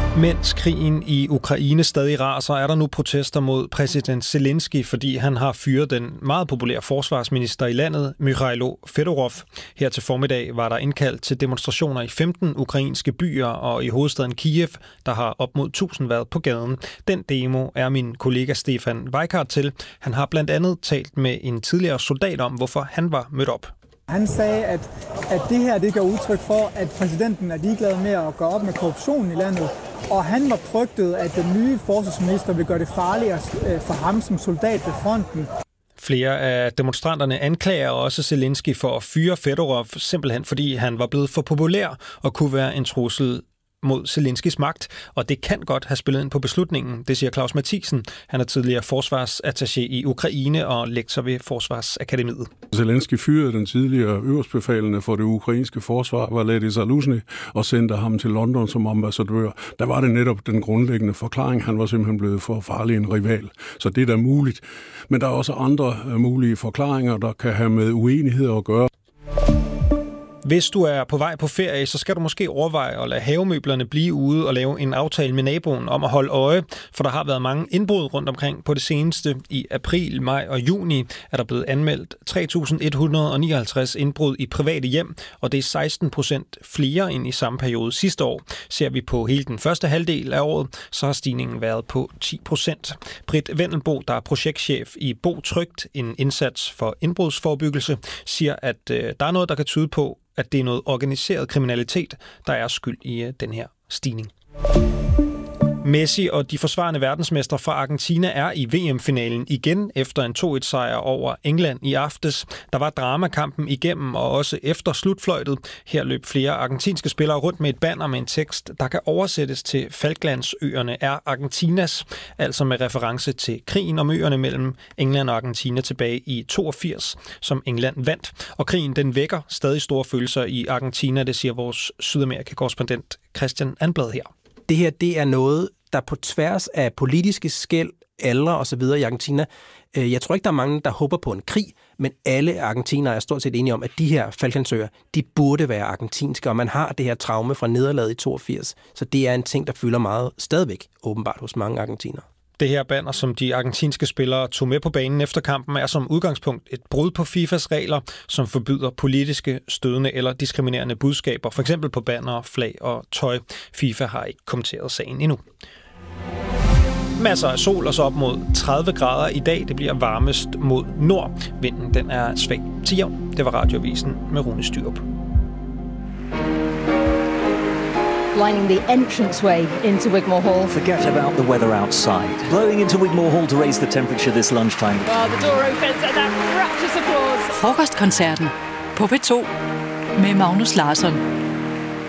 Mens krigen i Ukraine stadig raser, er der nu protester mod præsident Zelensky, fordi han har fyret den meget populære forsvarsminister i landet, Mikhailo Fedorov. Her til formiddag var der indkaldt til demonstrationer i 15 ukrainske byer og i hovedstaden Kiev, der har op mod 1000 været på gaden. Den demo er min kollega Stefan Weikart til. Han har blandt andet talt med en tidligere soldat om, hvorfor han var mødt op. Han sagde, at det her det gør udtryk for, at præsidenten er ligeglad med at gøre op med korruption i landet, og han var frygtet, at den nye forsvarsminister vil gøre det farligere for ham som soldat ved fronten. Flere af demonstranterne anklager også Zelensky for at fyre Fedorov, simpelthen fordi han var blevet for populær og kunne være en trussel mod Zelenskys magt, og det kan godt have spillet ind på beslutningen, det siger Claus Mathisen. Han er tidligere forsvarsattaché i Ukraine og lektor ved Forsvarsakademiet. Zelensky fyrede den tidligere øverstbefalende for det ukrainske forsvar, Valery Zaluzhny, og sendte ham til London som ambassadør. Der var det netop den grundlæggende forklaring. Han var simpelthen blevet for farlig en rival. Så det er da muligt. Men der er også andre mulige forklaringer, der kan have med uenighed at gøre. Hvis du er på vej på ferie, så skal du måske overveje at lade havemøblerne blive ude og lave en aftale med naboen om at holde øje, for der har været mange indbrud rundt omkring på det seneste. I april, maj og juni er der blevet anmeldt 3.159 indbrud i private hjem, og det er 16% flere end i samme periode sidste år. Ser vi på hele den første halvdel af året, så har stigningen været på 10%. Britt Vendelbo, der er projektchef i Bo Trygt, en indsats for indbrudsforebyggelse, siger, at der er noget, der kan tyde på, at det er noget organiseret kriminalitet, der er skyld i den her stigning. Messi og de forsvarende verdensmestre fra Argentina er i VM-finalen igen efter en 2-1-sejr over England i aftes. Der var dramakampen igennem og også efter slutfløjtet. Her løb flere argentinske spillere rundt med et banner med en tekst, der kan oversættes til Falklandsøerne er Argentinas, altså med reference til krigen om øerne mellem England og Argentina tilbage i 82, som England vandt. Og krigen den vækker stadig store følelser i Argentina, det siger vores Sydamerika-korrespondent Christian Anblad her. Det her, det er noget, der på tværs af politiske skel, aldre og så videre i Argentina. Jeg tror ikke, der er mange, der håber på en krig, men alle argentinere er stort set enige om, at de her Falklandsøer, de burde være argentinske, og man har det her traume fra nederlaget i 82. Så det er en ting, der fylder meget stadigvæk, åbenbart hos mange argentinere. Det her banner, som de argentinske spillere tog med på banen efter kampen, er som udgangspunkt et brud på FIFAs regler, som forbyder politiske, stødende eller diskriminerende budskaber, f.eks. på banner, flag og tøj. FIFA har ikke kommenteret sagen endnu. Masser af sol og så op mod 30 grader i dag. Det bliver varmest mod nord. Vinden den er svag til jævn. Det var Radioavisen med Rune Styrup. Lining the entranceway into Wigmore Hall. Forget about the weather outside. Blowing into Wigmore Hall to raise the temperature this lunchtime. Well, the door opens and that rapturous applause. Frokostkoncerten på P2 med Magnus Larsson.